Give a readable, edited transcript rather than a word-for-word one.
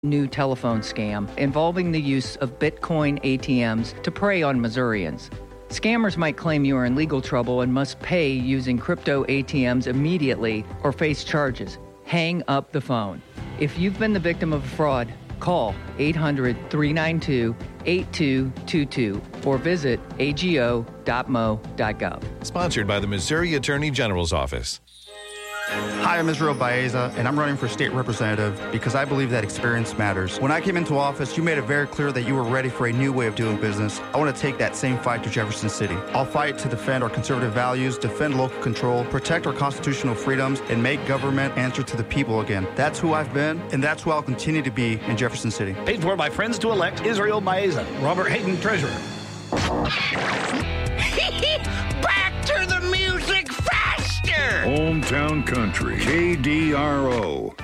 new telephone scam involving the use of Bitcoin ATMs to prey on Missourians. Scammers might claim you are in legal trouble and must pay using crypto ATMs immediately or face charges. Hang up the phone. If you've been the victim of a fraud, call 800-392-8222 or visit ago.mo.gov. Sponsored by the Missouri Attorney General's Office. Hi, I'm Israel Baeza, and I'm running for state representative because I believe that experience matters. When I came into office, you made it very clear that you were ready for a new way of doing business. I want to take that same fight to Jefferson City. I'll fight to defend our conservative values, defend local control, protect our constitutional freedoms, and make government answer to the people again. That's who I've been, and that's who I'll continue to be in Jefferson City. Paid for by friends to elect Israel Baeza. Robert Hayden, Treasurer. Back to the music faster! Hometown Country, KDRO.